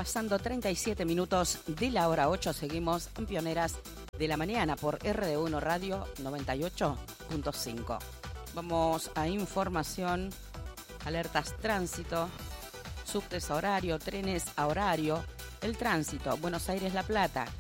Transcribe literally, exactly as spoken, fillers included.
pasando treinta y siete minutos de la hora ocho. Seguimos en Pioneras de la Mañana por R D uno Radio noventa y ocho punto cinco. Vamos a información, alertas tránsito, subtes a horario, trenes a horario. El tránsito, Buenos Aires-La Plata,